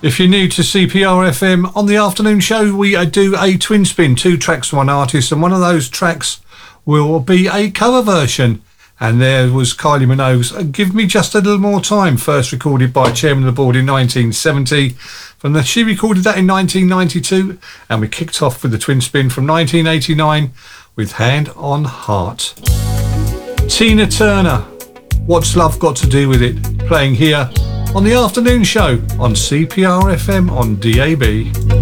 If you're new to CPR FM, on the afternoon show we do a twin spin, 2 tracks from one artist, and one of those tracks will be a cover version. And there was Kylie Minogue's Give Me Just a Little More Time, first recorded by Chairman of the Board in 1970. She recorded that in 1992, and we kicked off with the twin spin from 1989 with Hand on Heart. Tina Turner, What's Love Got to Do with It, playing here on the afternoon show on CPR FM on DAB.